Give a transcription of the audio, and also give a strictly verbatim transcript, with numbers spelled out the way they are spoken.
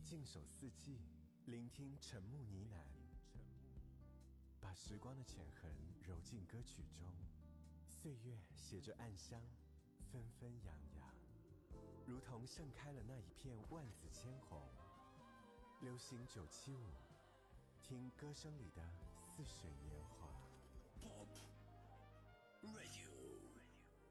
静守四季，聆听沉木呢喃，把时光的浅痕揉进歌曲中，岁月携着暗香，纷纷扬扬，如同盛开了那一片万紫千红。流行九七五，听歌声里的似水年华。